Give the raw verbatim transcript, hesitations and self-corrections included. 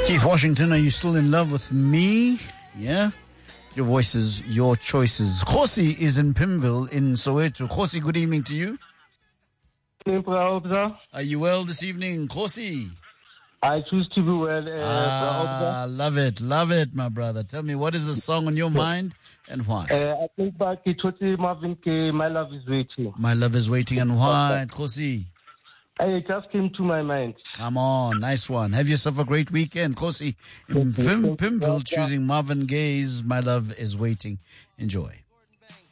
Keith Washington, are you still in love with me? Yeah? Your voices, your choices. Khosi is in Pimville in Soweto. Khosi, good evening to you. Are you well this evening, Khosi? I choose to be well. Uh, ah, love it, love it, my brother. Tell me, what is the song on your mind and why? Uh, I think back to Marvin Gaye, My Love is Waiting. My Love is Waiting, and why, Khosi? It just came to my mind. Come on, nice one. Have yourself a great weekend, Khosi. In Pimville, choosing Marvin Gaye's My Love is Waiting. Enjoy.